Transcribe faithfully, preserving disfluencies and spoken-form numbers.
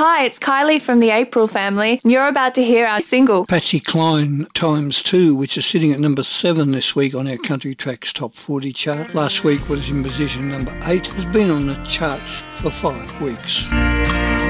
Hi, it's Kylie from the April Family, and you're about to hear our single. Patsy Cline times two, which is sitting at number seven this week on our Country Tracks Top forty chart. Last week was in position number eight. Has been on the charts for five weeks.